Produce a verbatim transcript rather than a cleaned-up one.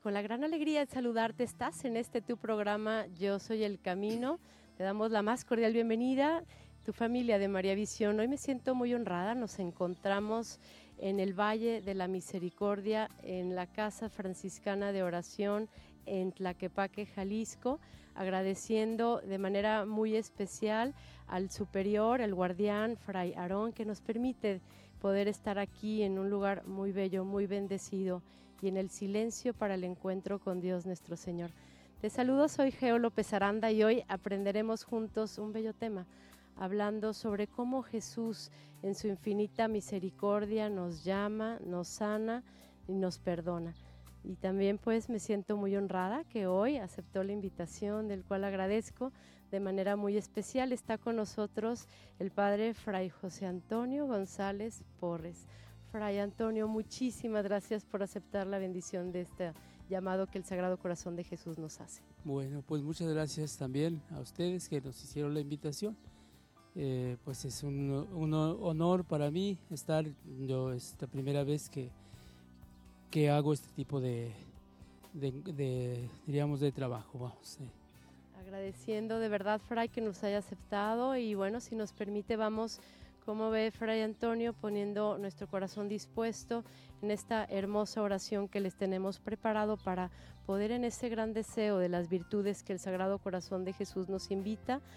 con la gran alegría de saludarte. Estás en este tu programa Yo Soy el Camino. Te damos la más cordial bienvenida, tu familia de María Visión. Hoy me siento muy honrada. Nos encontramos en el Valle de la Misericordia, en la Casa Franciscana de Oración en Tlaquepaque, Jalisco, agradeciendo de manera muy especial al superior, el guardián, Fray Aarón, que nos permite poder estar aquí en un lugar muy bello, muy bendecido y en el silencio para el encuentro con Dios nuestro Señor. Te saludo, soy Geo López Aranda y hoy aprenderemos juntos un bello tema, hablando sobre cómo Jesús en su infinita misericordia nos llama, nos sana y nos perdona. Y también pues me siento muy honrada que hoy aceptó la invitación, del cual agradezco de manera muy especial. Está con nosotros el padre Fray José Antonio González Porres. Fray Antonio, muchísimas gracias por aceptar la bendición de este llamado que el Sagrado Corazón de Jesús nos hace. Bueno, pues muchas gracias también a ustedes que nos hicieron la invitación. Eh, pues es un, un honor para mí estar, yo es la primera vez que que hago este tipo de, de, de diríamos, de trabajo, vamos. Eh. Agradeciendo de verdad, Fray, que nos haya aceptado y bueno, si nos permite, vamos, como ve Fray Antonio, poniendo nuestro corazón dispuesto en esta hermosa oración que les tenemos preparado para poder en ese gran deseo de las virtudes que el Sagrado Corazón de Jesús nos invita